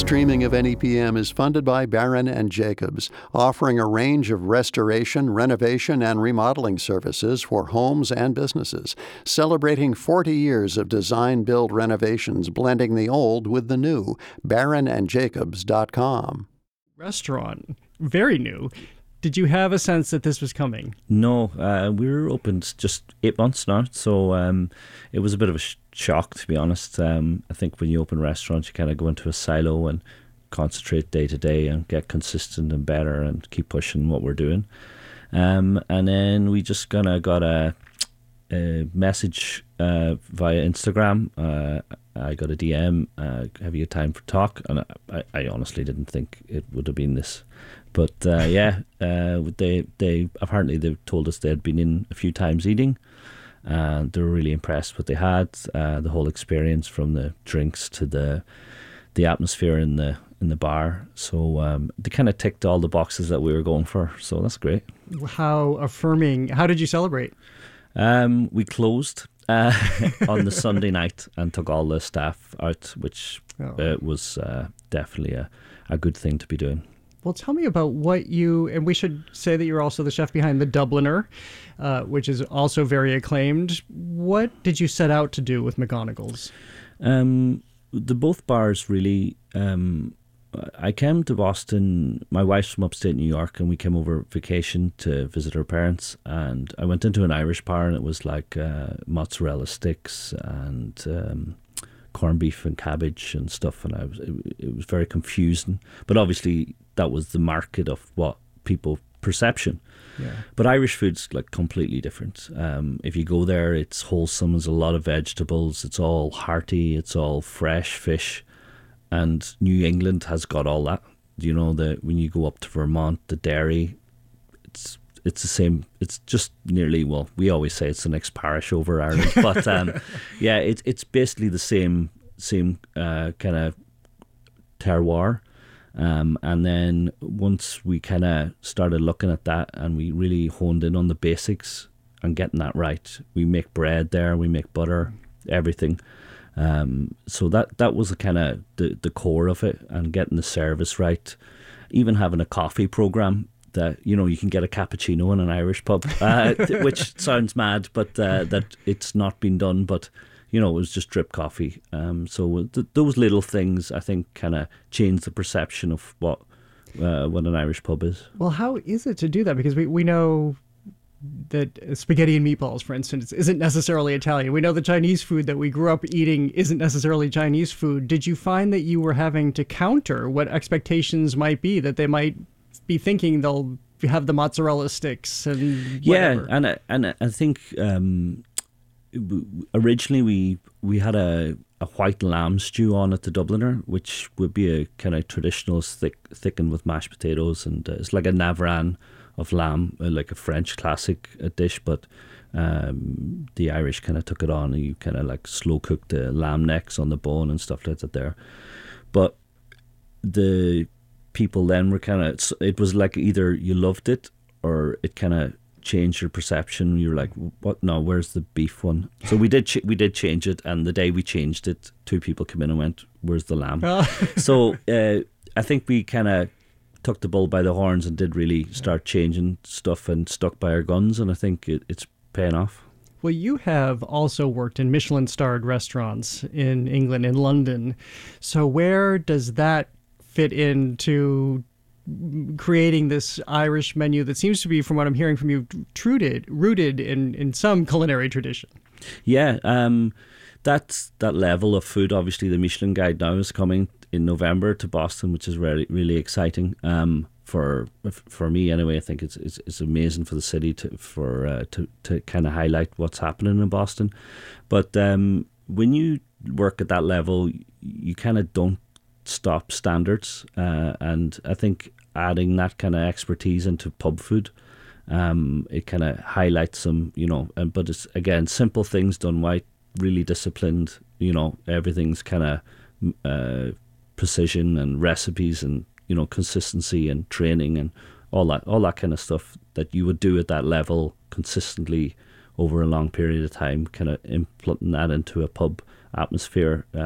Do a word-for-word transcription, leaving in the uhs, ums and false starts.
streaming of N E P M is funded by Barron and Jacobs, offering a range of restoration, renovation, and remodeling services for homes and businesses, celebrating forty years of design-build renovations, blending the old with the new. barron and jacobs dot com. Restaurant, very new. Did you have a sense that this was coming? No, uh, we were open just eight months now, so um, it was a bit of a sh- shock, to be honest. Um, I think when you open restaurants, you kind of go into a silo and concentrate day to day and get consistent and better and keep pushing what we're doing. Um, and then we just kind of got a, a message uh, via Instagram. Uh, I got a D M, uh, have you time for talk? And I, I honestly didn't think it would have been this. But uh, yeah, uh, they they apparently they told us they'd been in a few times eating, and they were really impressed with what they had. Uh, the whole experience, from the drinks to the the atmosphere in the in the bar. So um, they kind of ticked all the boxes that we were going for. So that's great. How affirming! How did you celebrate? Um, we closed uh, on the Sunday night and took all the staff out, which oh. uh, was uh, definitely a, a good thing to be doing. Well, tell me about what you, and we should say that you're also the chef behind the Dubliner, uh, which is also very acclaimed. What did you set out to do with McGonagall's? Um, the both bars really, um, I came to Boston, my wife's from upstate New York, and we came over vacation to visit her parents, and I went into an Irish bar, and it was like uh, mozzarella sticks and um, corned beef and cabbage and stuff, and I was it, it was very confusing. But obviously that was the market of what people perception. Yeah. But Irish food's like completely different. Um, if you go there, it's wholesome. There's a lot of vegetables. It's all hearty. It's all fresh fish, and New England has got all that. You know, that when you go up to Vermont, the dairy, it's it's the same. It's just nearly, well, we always say it's the next parish over Ireland, but um, yeah, it's it's basically the same same uh, kind of terroir. Um, and then once we kind of started looking at that and we really honed in on the basics and getting that right, we make bread there, we make butter, everything. Um, so that that was the kind of the, the core of it, and getting the service right. Even having a coffee program that, you know, you can get a cappuccino in an Irish pub, uh, which sounds mad, but uh, that it's not been done. But you know, it was just drip coffee. Um, so th- those little things, I think, kind of change the perception of what uh, what an Irish pub is. Well, how is it to do that? Because we, we know that spaghetti and meatballs, for instance, isn't necessarily Italian. We know the Chinese food that we grew up eating isn't necessarily Chinese food. Did you find that you were having to counter what expectations might be, that they might be thinking they'll have the mozzarella sticks and whatever? Yeah, and I, and I think... Um, originally we we had a, a white lamb stew on at the Dubliner, which would be a kind of traditional thick, thickened with mashed potatoes, and uh, it's like a navran of lamb, uh, like a French classic uh, dish, but um, the Irish kind of took it on, and you kind of like slow cooked the lamb necks on the bone and stuff like that there. But the people then were kind of, it was like either you loved it or it kind of change your perception. You're like, what? No, where's the beef one? So we did ch- we did change it, and the day we changed it, two people came in and went, where's the lamb? Oh. So uh, I think we kind of took the bull by the horns and did really start changing stuff and stuck by our guns, and I think it, it's paying off. Well, you have also worked in Michelin-starred restaurants in England, in London. So where does that fit into creating this Irish menu that seems to be, from what I'm hearing from you, rooted rooted in, in some culinary tradition? Yeah, um, that's that level of food. Obviously, the Michelin Guide now is coming in November to Boston, which is really really exciting. Um, for for me anyway, I think it's it's, it's amazing for the city to for uh, to to kind of highlight what's happening in Boston. But um, when you work at that level, you kind of don't stop standards, uh, and I think adding that kind of expertise into pub food, um, it kind of highlights some, you know, and but it's again simple things done right, really disciplined, you know, everything's kind of uh, precision and recipes and, you know, consistency and training and all that all that kind of stuff that you would do at that level consistently over a long period of time, kind of implementing that into a pub atmosphere. Uh,